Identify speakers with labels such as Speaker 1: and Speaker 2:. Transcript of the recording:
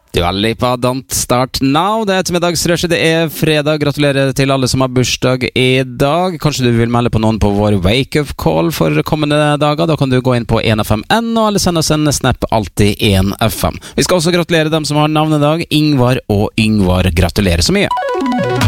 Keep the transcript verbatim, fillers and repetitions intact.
Speaker 1: Du har Lipa Don't Start Now. Det er ettermiddagsrushet, det er fredag. Gratulerer til alle som har bursdag i dag. Kanskje du vil melde på noen på vår wake-up call for kommende dager. Da kan du gå inn på en F M N eller sende oss en snap alltid en F M. Vi skal også gratulere dem som har navnedag. Ingvar og Yngvar, gratulerer så mye.